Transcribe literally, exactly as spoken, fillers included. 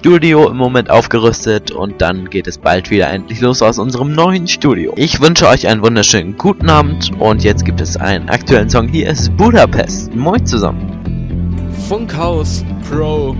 Studio im Moment aufgerüstet und dann geht es bald wieder endlich los aus unserem neuen Studio. Ich wünsche euch einen wunderschönen guten Abend und jetzt gibt es einen aktuellen Song. Hier ist Budapest. Moin zusammen. Funkhaus Pro